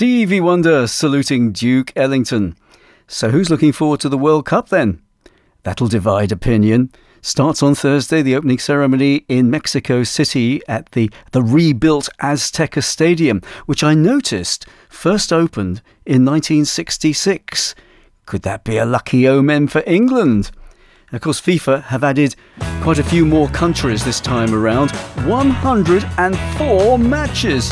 Stevie Wonder saluting Duke Ellington. So who's looking forward to the World Cup then? That'll divide opinion. Starts on Thursday, the opening ceremony in Mexico City at the rebuilt Azteca Stadium, which I noticed first opened in 1966. Could that be a lucky omen for England? Of course, FIFA have added quite a few more countries this time around. 104 matches.